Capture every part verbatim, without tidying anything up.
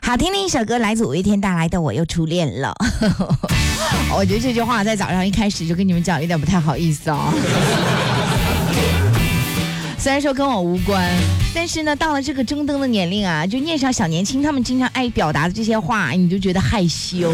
好听的一首歌来自五月天带来的《我又初恋了》。我觉得这句话在早上一开始就跟你们讲，有点不太好意思哦。虽然说跟我无关，但是呢，到了这个争灯的年龄啊，就念上小年轻他们经常爱表达的这些话，你就觉得害羞。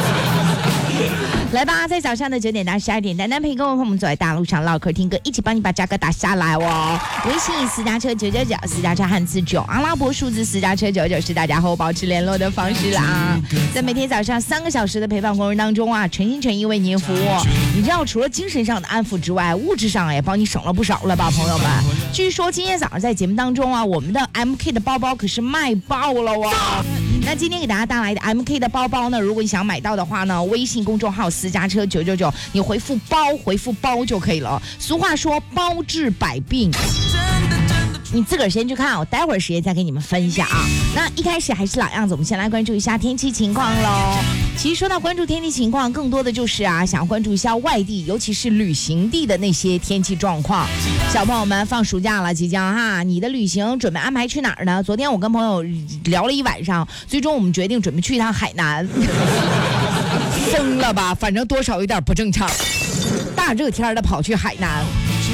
来吧，在早上的九点到十二点，丹丹陪各位朋友们走在大路上唠嗑听歌，一起帮你把价格打下来哦。微信私家车九九九，私家车汉字九，阿拉伯数字私家车九九是大家和我保持联络的方式啦。在每天早上三个小时的陪伴过程当中啊，诚心诚意为您服务。你知道，除了精神上的安抚之外，物质上也帮你省了不少了吧，朋友们？据说今天早上在节目当中啊，我们的 M K 的包包可是卖爆了哇！那今天给大家带来的 M K 的包包呢，如果你想买到的话呢，微信公众号私家车九九九，你回复包回复包就可以了。俗话说包治百病，你自个儿先去看，我待会儿时间再给你们分享啊。那一开始还是老样子，我们先来关注一下天气情况喽。其实说到关注天气情况，更多的就是啊，想关注一下外地，尤其是旅行地的那些天气状况。小朋友们放暑假了，即将哈，你的旅行准备安排去哪儿呢？昨天我跟朋友聊了一晚上，最终我们决定准备去一趟海南。疯了吧？反正多少有点不正常，大热天的跑去海南。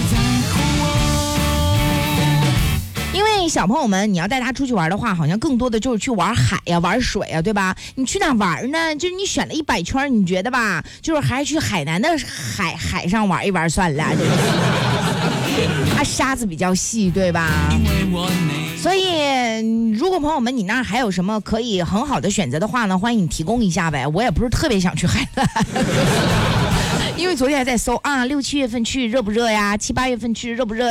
因为小朋友们，你要带他出去玩的话，好像更多的就是去玩海呀、玩水呀，对吧？你去哪玩呢？就是你选了一百圈，你觉得吧，就是还是去海南的海海上玩一玩算了，就是它沙子比较细，对吧？所以，如果朋友们你那儿还有什么可以很好的选择的话呢，欢迎你提供一下呗。我也不是特别想去海南。因为昨天还在搜啊，六七月份去热不热呀？七八月份去热不热？